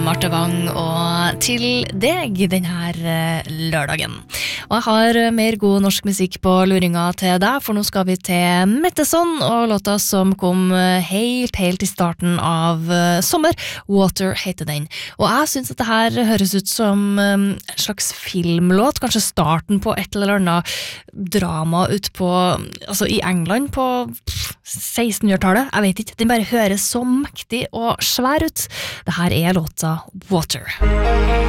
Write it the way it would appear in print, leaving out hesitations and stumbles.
Marte Wang og til deg denne lørdagen. Og jeg har mer god norsk musikk på luringa til deg, for nå skal vi til Metteson og låta som kom helt i starten av sommer. Water heter den. Og jeg synes at det her høres ut som en slags filmlåt, kanskje starten på et eller annet drama ut på, altså i England på 1600-tallet, jeg vet ikke, den bare høres så mektig og svær ut. Det her er låta Water.